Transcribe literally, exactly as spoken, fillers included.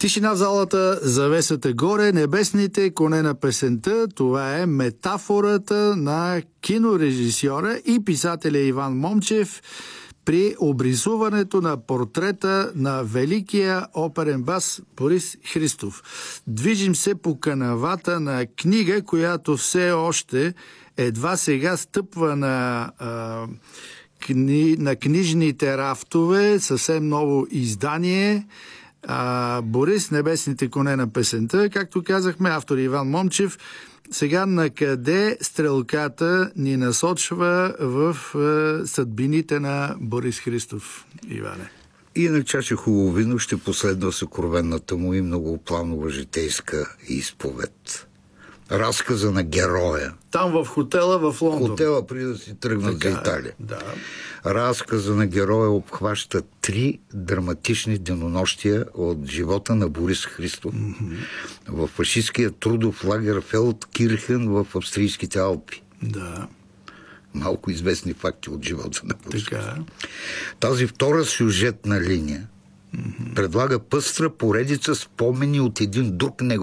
Тишина в залата, завесата горе, небесните коне на песента. Това е метафората на кинорежисьора и писателя Иван Момчев при обрисуването на портрета на великия оперен бас Борис Христов. Движим се по канавата на книга, която все още едва сега стъпва на, а, кни, на книжните рафтове, съвсем ново издание. А, Борис, небесните коне на песента, както казахме, автор Иван Момчев. Сега на къде стрелката ни насочва в е, съдбините на Борис Христов, Иване? И на чаша хубаво вино ще последва съкровенната му и многопланова житейска изповед. Разказа на героя. Там в хотела в Лондон. Хотела, преди да си тръгнат така, за Италия. Да. Разказа на героя обхваща три драматични денонощия от живота на Борис Христов mm-hmm. в фашистския трудов лагер Фелдкирхен в австрийските Алпи. Да. Малко известни факти от живота на Борис така. Христов. Тази втора сюжетна линия mm-hmm. предлага пъстра поредица спомени от един друг него